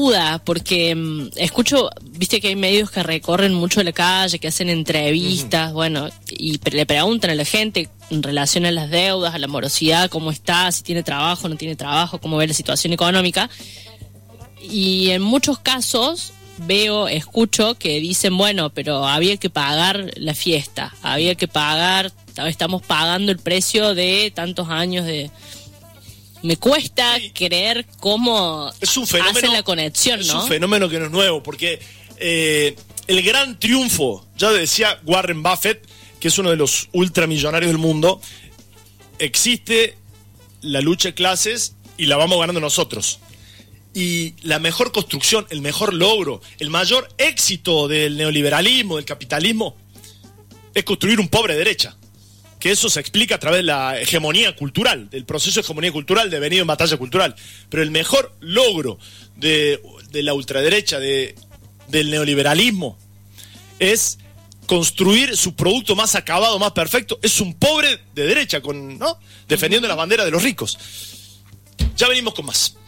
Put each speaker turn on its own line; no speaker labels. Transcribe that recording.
duda, porque escucho, viste que hay medios que recorren mucho la calle, que hacen entrevistas, bueno, y le preguntan a la gente en relación a las deudas, a la morosidad, cómo está, si tiene trabajo, no tiene trabajo, cómo ve la situación económica. Y en muchos casos escucho que dicen, bueno, pero había que pagar la fiesta, había que pagar, estamos pagando el precio de tantos años de... Me cuesta creer cómo hacen la conexión, ¿no?
Es un fenómeno que no es nuevo, porque el gran triunfo, ya decía Warren Buffett, que es uno de los ultramillonarios del mundo, existe la lucha de clases y la vamos ganando nosotros. Y la mejor construcción, el mejor logro, el mayor éxito del neoliberalismo, del capitalismo, es construir un pobre derecha. Que eso se explica a través de la hegemonía cultural, del proceso de hegemonía cultural devenido en batalla cultural. Pero el mejor logro de la ultraderecha, del neoliberalismo, es construir su producto más acabado, más perfecto. Es un pobre de derecha, ¿no? Defendiendo la bandera de los ricos. Ya venimos con más.